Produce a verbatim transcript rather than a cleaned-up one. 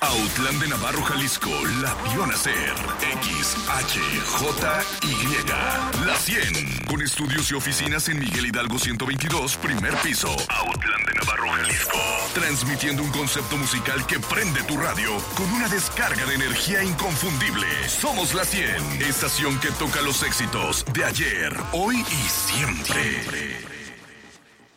Autlán de Navarro, Jalisco, la vio nacer. X, H, J, Y. La cien. Con estudios y oficinas en Miguel Hidalgo ciento veintidós, primer piso. Autlán de Navarro, Jalisco. Transmitiendo un concepto musical que prende tu radio con una descarga de energía inconfundible. Somos la cien. Estación que toca los éxitos de ayer, hoy y siempre.